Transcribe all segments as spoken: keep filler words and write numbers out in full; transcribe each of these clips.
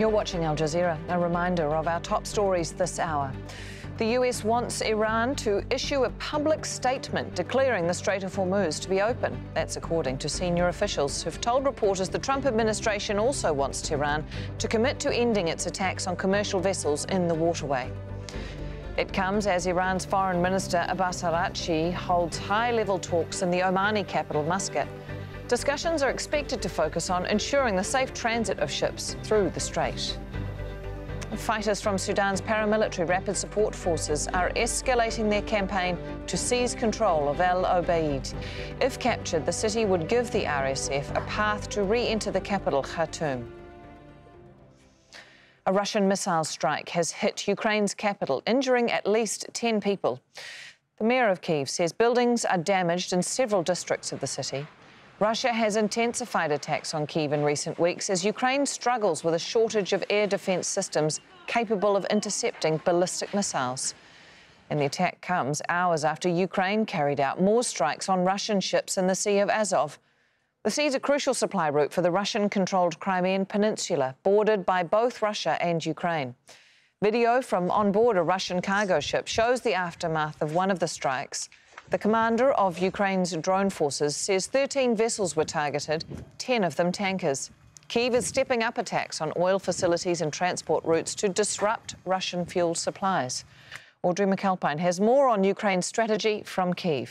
You're watching Al Jazeera. A reminder of our top stories this hour. The U S wants Iran to issue a public statement declaring the Strait of Hormuz to be open. That's according to senior officials who've told reporters the Trump administration also wants Tehran to commit to ending its attacks on commercial vessels in the waterway. It comes as Iran's Foreign Minister Abbas Araghchi holds high-level talks in the Omani capital, Muscat. Discussions are expected to focus on ensuring the safe transit of ships through the strait. Fighters from Sudan's paramilitary Rapid Support Forces are escalating their campaign to seize control of El Obeid. If captured, the city would give the R S F a path to re-enter the capital, Khartoum. A Russian missile strike has hit Ukraine's capital, injuring at least ten people. The mayor of Kyiv says buildings are damaged in several districts of the city. Russia has intensified attacks on Kyiv in recent weeks as Ukraine struggles with a shortage of air defence systems capable of intercepting ballistic missiles. And the attack comes hours after Ukraine carried out more strikes on Russian ships in the Sea of Azov. The sea is a crucial supply route for the Russian-controlled Crimean Peninsula, bordered by both Russia and Ukraine. Video from on board a Russian cargo ship shows the aftermath of one of the strikes. The commander of Ukraine's drone forces says thirteen vessels were targeted, ten of them tankers. Kyiv is stepping up attacks on oil facilities and transport routes to disrupt Russian fuel supplies. Audrey McAlpine has more on Ukraine's strategy from Kyiv.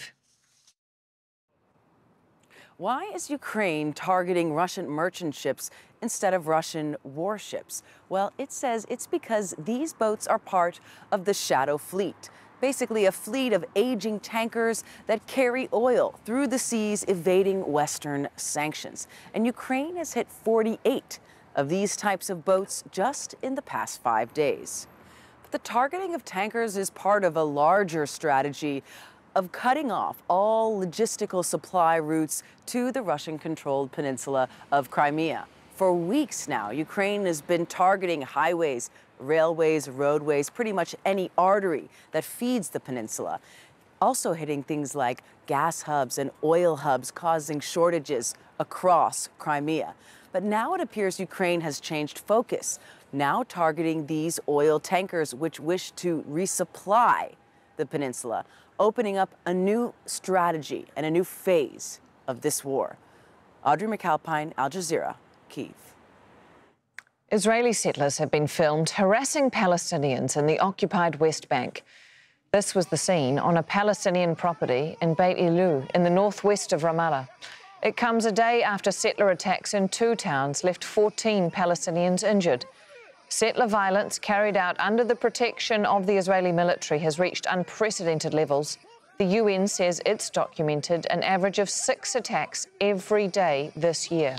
Why is Ukraine targeting Russian merchant ships instead of Russian warships? Well, it says it's because these boats are part of the Shadow Fleet. Basically a fleet of aging tankers that carry oil through the seas, evading Western sanctions. And Ukraine has hit forty-eight of these types of boats just in the past five days. But the targeting of tankers is part of a larger strategy of cutting off all logistical supply routes to the Russian-controlled peninsula of Crimea. For weeks now, Ukraine has been targeting highways, railways, roadways, pretty much any artery that feeds the peninsula. Also hitting things like gas hubs and oil hubs, causing shortages across Crimea. But now it appears Ukraine has changed focus, now targeting these oil tankers which wish to resupply the peninsula, opening up a new strategy and a new phase of this war. Audrey McAlpine, Al Jazeera, Kyiv. Israeli settlers have been filmed harassing Palestinians in the occupied West Bank. This was the scene on a Palestinian property in Beit Ilu in the northwest of Ramallah. It comes a day after settler attacks in two towns left fourteen Palestinians injured. Settler violence carried out under the protection of the Israeli military has reached unprecedented levels. The U N says it's documented an average of six attacks every day this year.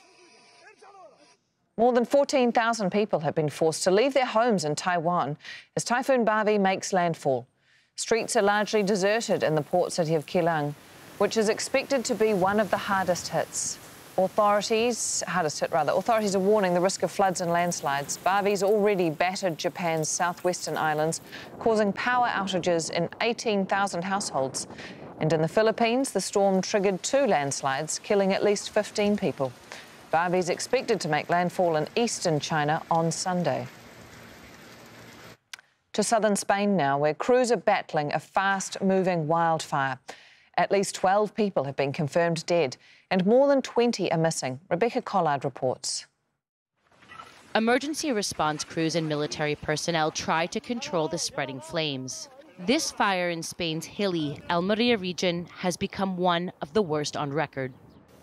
More than fourteen thousand people have been forced to leave their homes in Taiwan as Typhoon Bavi makes landfall. Streets are largely deserted in the port city of Keelung, which is expected to be one of the hardest hits. Authorities, hardest hit rather, authorities are warning the risk of floods and landslides. Bavi's already battered Japan's southwestern islands, causing power outages in eighteen thousand households. And in the Philippines, the storm triggered two landslides, killing at least fifteen people. Bavi is expected to make landfall in eastern China on Sunday. To southern Spain now, where crews are battling a fast-moving wildfire. At least twelve people have been confirmed dead, and more than twenty are missing. Rebecca Collard reports. Emergency response crews and military personnel try to control the spreading flames. This fire in Spain's hilly Almeria region has become one of the worst on record.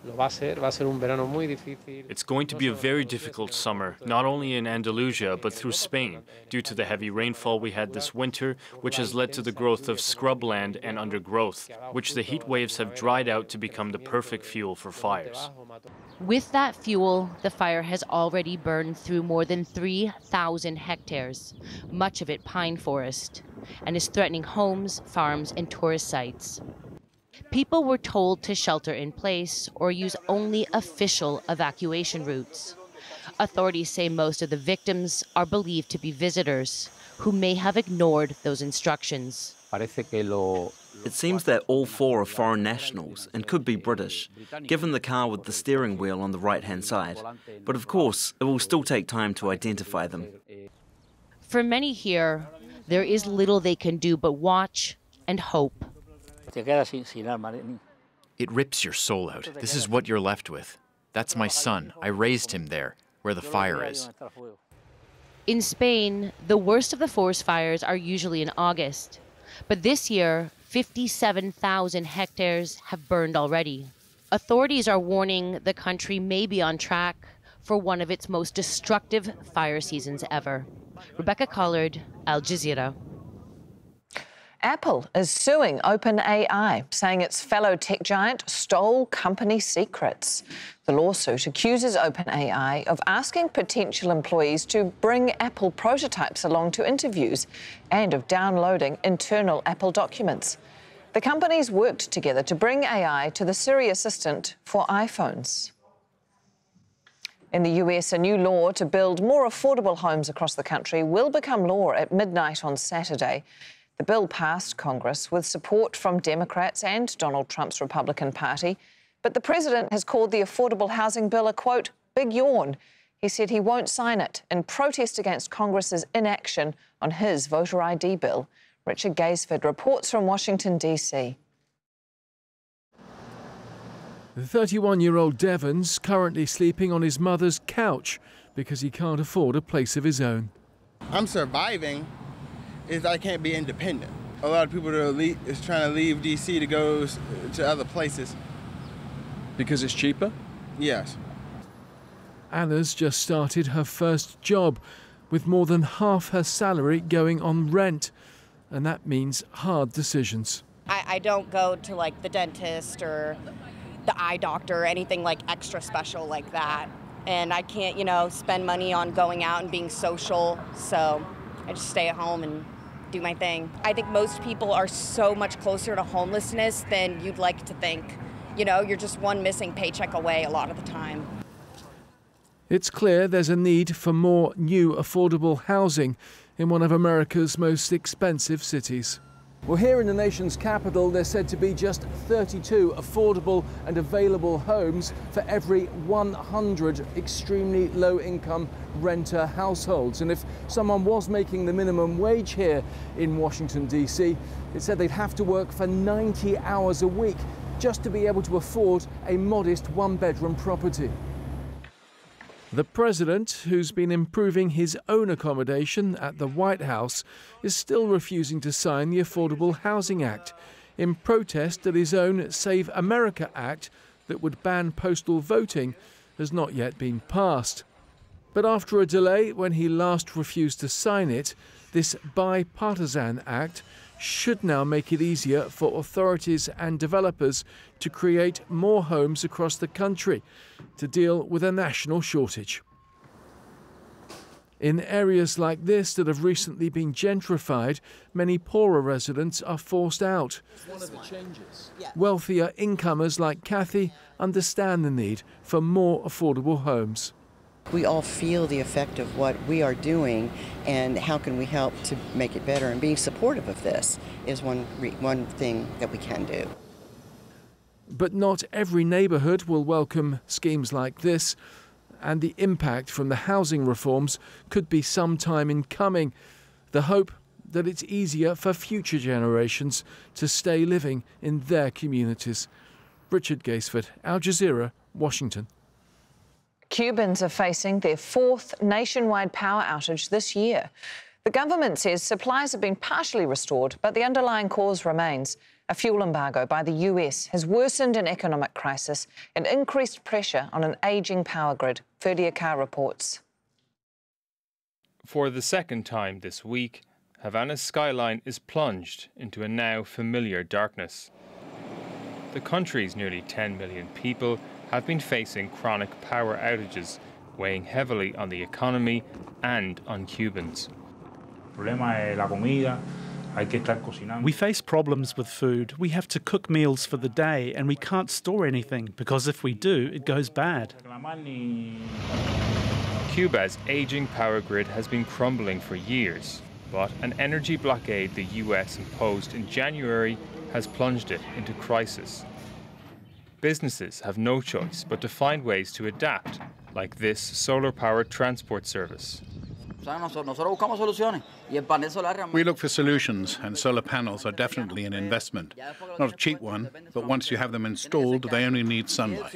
It's going to be a very difficult summer, not only in Andalusia, but through Spain, due to the heavy rainfall we had this winter, which has led to the growth of scrubland and undergrowth, which the heat waves have dried out to become the perfect fuel for fires. With that fuel, the fire has already burned through more than three thousand hectares, much of it pine forest, and is threatening homes, farms, and tourist sites. People were told to shelter in place or use only official evacuation routes. Authorities say most of the victims are believed to be visitors who may have ignored those instructions. It seems that all four are foreign nationals and could be British, given the car with the steering wheel on the right-hand side. But of course, it will still take time to identify them. For many here, there is little they can do but watch and hope. It rips your soul out. This is what you're left with. That's my son. I raised him there, where the fire is. In Spain, the worst of the forest fires are usually in August. But this year, fifty-seven thousand hectares have burned already. Authorities are warning the country may be on track for one of its most destructive fire seasons ever. Rebecca Collard, Al Jazeera. Apple is suing OpenAI, saying its fellow tech giant stole company secrets. The lawsuit accuses OpenAI of asking potential employees to bring Apple prototypes along to interviews and of downloading internal Apple documents. The companies worked together to bring A I to the Siri Assistant for iPhones. In the U S, a new law to build more affordable homes across the country will become law at midnight on Saturday. The bill passed Congress with support from Democrats and Donald Trump's Republican Party. But the president has called the affordable housing bill a, quote, big yawn. He said he won't sign it in protest against Congress's inaction on his voter I D bill. Richard Gaisford reports from Washington, D C The thirty-one-year-old Devon's currently sleeping on his mother's couch because he can't afford a place of his own. I'm surviving. Is I can't be independent. A lot of people are le- is trying to leave D C to go to other places. Because it's cheaper? Yes. Anna's just started her first job, with more than half her salary going on rent. And that means hard decisions. I, I don't go to like the dentist or the eye doctor or anything like extra special like that. And I can't, you know, spend money on going out and being social. So I just stay at home and do my thing. I think most people are so much closer to homelessness than you'd like to think. You know, you're just one missing paycheck away a lot of the time. It's clear there's a need for more new affordable housing in one of America's most expensive cities. Well, here in the nation's capital, there's said to be just thirty-two affordable and available homes for every one hundred extremely low-income renter households. And if someone was making the minimum wage here in Washington, D C, it said they'd have to work for ninety hours a week just to be able to afford a modest one-bedroom property. The president, who's been improving his own accommodation at the White House, is still refusing to sign the Affordable Housing Act in protest that his own Save America Act that would ban postal voting has not yet been passed. But after a delay when he last refused to sign it, this bipartisan act should now make it easier for authorities and developers to create more homes across the country to deal with a national shortage. In areas like this that have recently been gentrified, many poorer residents are forced out. One of the changes. Wealthier incomers like Kathy understand the need for more affordable homes. We all feel the effect of what we are doing, and how can we help to make it better? And being supportive of this is one re- one thing that we can do. But not every neighbourhood will welcome schemes like this, and the impact from the housing reforms could be some time in coming. The hope that it's easier for future generations to stay living in their communities. Richard Gaisford, Al Jazeera, Washington. Cubans are facing their fourth nationwide power outage this year. The government says supplies have been partially restored, but the underlying cause remains. A fuel embargo by the U S has worsened an economic crisis and increased pressure on an ageing power grid. Ferdia Carr reports. For the second time this week, Havana's skyline is plunged into a now familiar darkness. The country's nearly ten million people have been facing chronic power outages, weighing heavily on the economy and on Cubans. We face problems with food. We have to cook meals for the day, and we can't store anything because if we do, it goes bad. Cuba's aging power grid has been crumbling for years. But an energy blockade the U S imposed in January has plunged it into crisis. Businesses have no choice but to find ways to adapt, like this solar-powered transport service. We look for solutions, and solar panels are definitely an investment. Not a cheap one, but once you have them installed, they only need sunlight.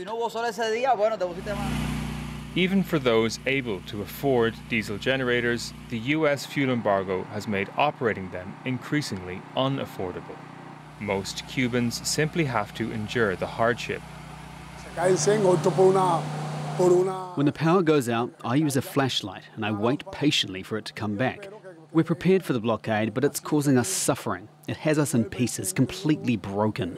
Even for those able to afford diesel generators, the U S fuel embargo has made operating them increasingly unaffordable. Most Cubans simply have to endure the hardship. When the power goes out, I use a flashlight and I wait patiently for it to come back. We're prepared for the blockade, but it's causing us suffering. It has us in pieces, completely broken.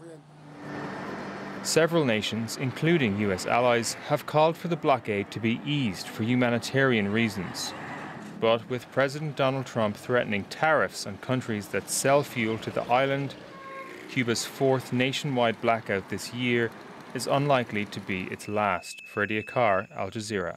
Several nations, including U S allies, have called for the blockade to be eased for humanitarian reasons. But with President Donald Trump threatening tariffs on countries that sell fuel to the island, Cuba's fourth nationwide blackout this year is unlikely to be its last. Freddie Akar, Al Jazeera.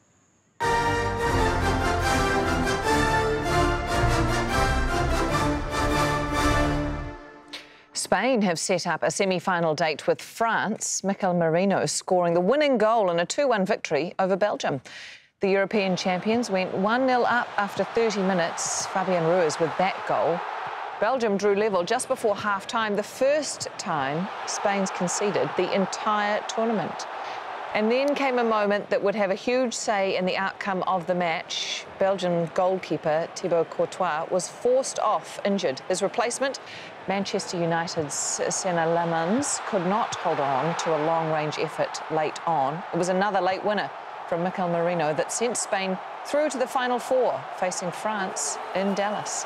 Spain have set up a semi-final date with France, Mikel Merino scoring the winning goal in a two one victory over Belgium. The European champions went one nil up after thirty minutes, Fabian Ruiz with that goal. Belgium drew level just before half-time, the first time Spain's conceded the entire tournament. And then came a moment that would have a huge say in the outcome of the match. Belgian goalkeeper Thibaut Courtois was forced off injured. His replacement, Manchester United's Senna Lemans, could not hold on to a long-range effort late on. It was another late winner from Mikel Merino that sent Spain through to the Final Four, facing France in Dallas.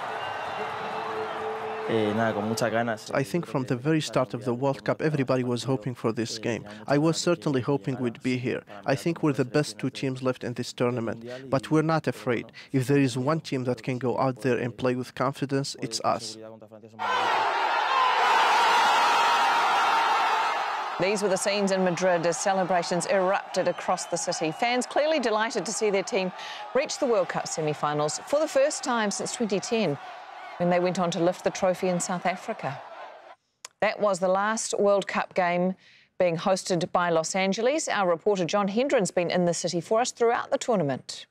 I think from the very start of the World Cup, everybody was hoping for this game. I was certainly hoping we'd be here. I think we're the best two teams left in this tournament, but we're not afraid. If there is one team that can go out there and play with confidence, it's us. These were the scenes in Madrid as celebrations erupted across the city. Fans clearly delighted to see their team reach the World Cup semi-finals for the first time since twenty ten. When they went on to lift the trophy in South Africa. That was the last World Cup game being hosted by Los Angeles. Our reporter John Hendren's been in the city for us throughout the tournament.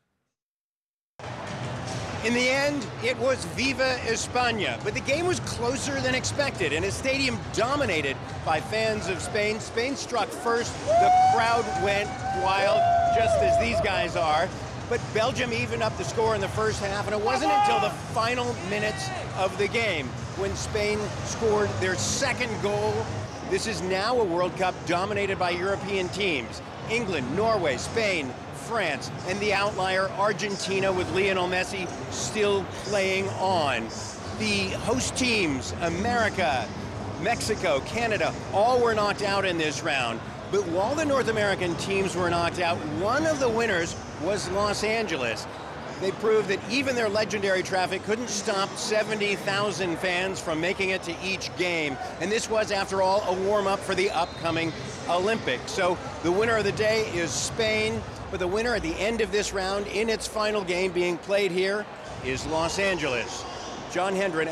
In the end, it was Viva España, but the game was closer than expected in a stadium dominated by fans of Spain. Spain struck first, the crowd went wild, just as these guys are. But Belgium evened up the score in the first half, and it wasn't until the final minutes of the game when Spain scored their second goal. This is now a World Cup dominated by European teams. England, Norway, Spain, France, and the outlier, Argentina, with Lionel Messi still playing on. The host teams, America, Mexico, Canada, all were knocked out in this round. But while the North American teams were knocked out, one of the winners was Los Angeles. They proved that even their legendary traffic couldn't stop seventy thousand fans from making it to each game. And this was, after all, a warm-up for the upcoming Olympics. So the winner of the day is Spain, but the winner at the end of this round in its final game being played here is Los Angeles. John Hendren.